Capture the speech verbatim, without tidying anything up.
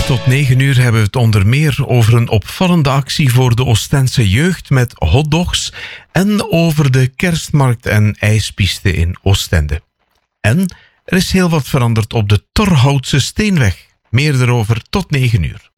Tot negen uur hebben we het onder meer over een opvallende actie voor de Oostense jeugd met hotdogs en over de kerstmarkt en ijspiste in Oostende. En er is heel wat veranderd op de Torhoutse Steenweg. Meer erover tot negen uur.